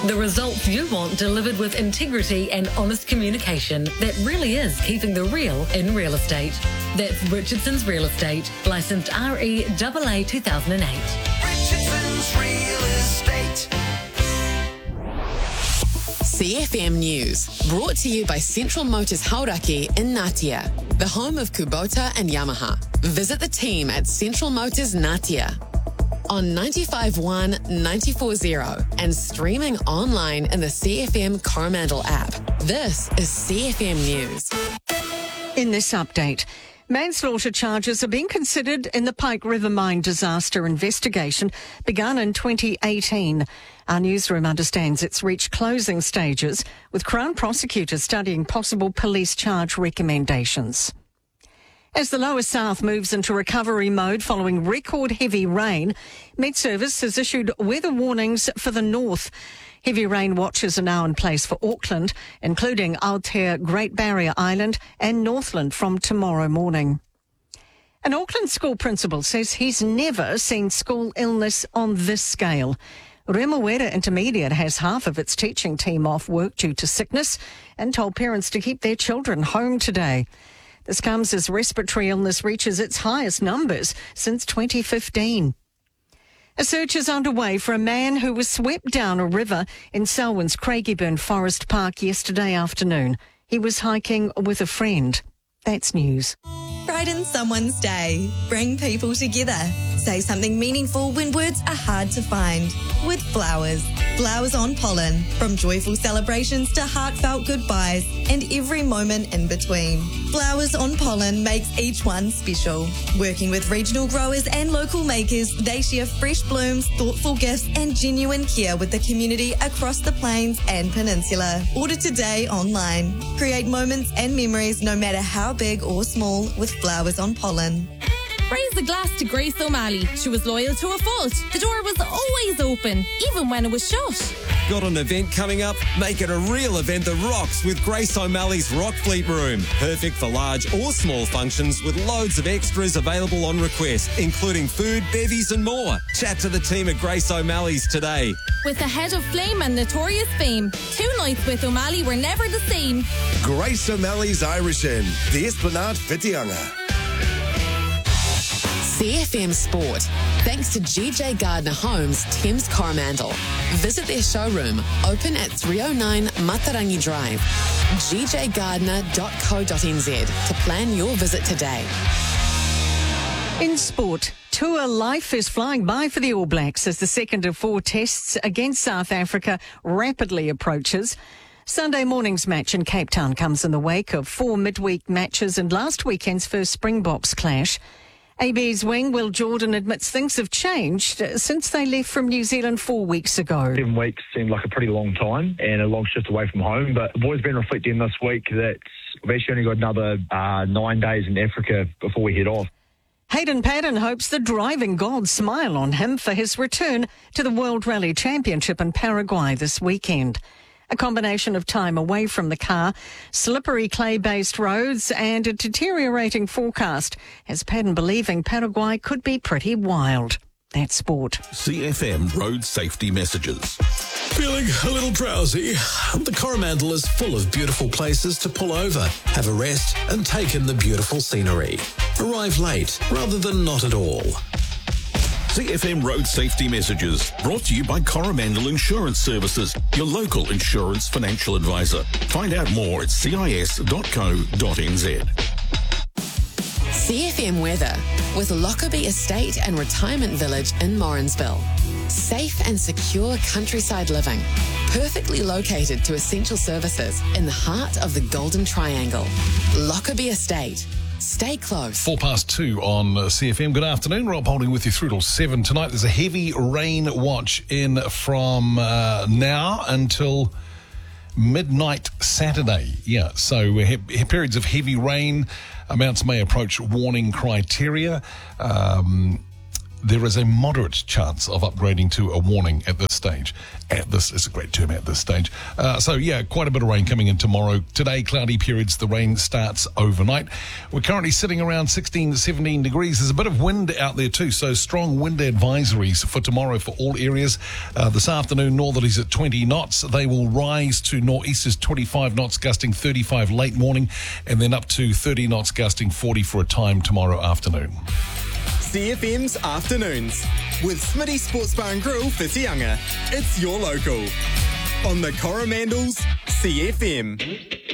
The results you want delivered with integrity and honest communication that really is keeping the real in real estate. That's Richardson's Real Estate, licensed REAA 2008. Richardson's Real Estate. CFM News, brought to you by Central Motors Hauraki in Ngatea, the home of Kubota and Yamaha. Visit the team at Central Motors Ngatea on 95.1, 94.0 and streaming online in the CFM Coromandel app. This is CFM News. In this update, manslaughter charges are being considered in the Pike River Mine disaster investigation begun in 2018. Our newsroom understands it's reached closing stages, with Crown prosecutors studying possible police charge recommendations. As the lower south moves into recovery mode following record heavy rain, Met Service has issued weather warnings for the north. Heavy rain watches are now in place for Auckland, including Aotea, Great Barrier Island and Northland from tomorrow morning. An Auckland school principal says he's never seen school illness on this scale. Remuera Intermediate has half of its teaching team off work due to sickness and told parents to keep their children home today. This comes as respiratory illness reaches its highest numbers since 2015. A search is underway for a man who was swept down a river in Selwyn's Craigieburn Forest Park yesterday afternoon. He was hiking with a friend. That's news. Brighten someone's day. Bring people together. Say something meaningful when words are hard to find. With flowers. Flowers on pollen. From joyful celebrations to heartfelt goodbyes and every moment in between. Flowers on pollen makes each one special. Working with regional growers and local makers, they share fresh blooms, thoughtful gifts and genuine care with the community across the plains and peninsula. Order today online. Create moments and memories no matter how big or small with Flowers on Pollen. Raise a glass to Grace O'Malley. She was loyal to a fault. The door was always open, even when it was shut. Got an event coming up? Make it a real event that rocks with Grace O'Malley's Rock Fleet Room. Perfect for large or small functions with loads of extras available on request, including food, bevies and more. Chat to the team at Grace O'Malley's today. With a head of flame and notorious fame, 2 nights with O'Malley were never the same. Grace O'Malley's Irish Inn, the Esplanade Whitianga. CFM Sport, thanks to GJ Gardner Homes, Thames Coromandel. Visit their showroom, open at 309 Matarangi Drive, gjgardner.co.nz to plan your visit today. In sport, tour life is flying by for the All Blacks as the second of 4 tests against South Africa rapidly approaches. Sunday morning's match in Cape Town comes in the wake of 4 midweek matches and last weekend's first Springboks clash. AB's wing, Will Jordan, admits things have changed since they left from New Zealand 4 weeks ago. 7 weeks seemed like a pretty long time and a long shift away from home, but the boys have been reflecting this week that we've actually only got another 9 days in Africa before we head off. Hayden Paddon hopes the driving gods smile on him for his return to the World Rally Championship in Paraguay this weekend. A combination of time away from the car, slippery clay-based roads and a deteriorating forecast has Paddon believing Paraguay could be pretty wild. That's sport. CFM road safety messages. Feeling a little drowsy? The Coromandel is full of beautiful places to pull over, have a rest and take in the beautiful scenery. Arrive late rather than not at all. CFM road safety messages brought to you by Coromandel Insurance Services, your local insurance financial advisor. Find out more at cis.co.nz. CFM weather with Lockerbie Estate and Retirement Village in Morrinsville. Safe and secure countryside living, perfectly located to essential services in the heart of the Golden Triangle. Lockerbie Estate. Stay close. 2:04 on CFM. Good afternoon. Rob Holding with you through till 7 tonight. There's a heavy rain watch in from now until midnight Saturday. Yeah, so periods of heavy rain. Amounts may approach warning criteria. there is a moderate chance of upgrading to a warning at this stage. It's a great term, at this stage. Quite a bit of rain coming in tomorrow. Today, cloudy periods. The rain starts overnight. We're currently sitting around 16 to 17 degrees. There's a bit of wind out there too, so strong wind advisories for tomorrow for all areas. This afternoon, northerlies at 20 knots. They will rise to northeasters 25 knots, gusting 35 late morning, and then up to 30 knots, gusting 40 for a time tomorrow afternoon. CFM's Afternoons with Smitty Sports Bar and Grill, Whitianga. It's your local. On the Coromandels, CFM.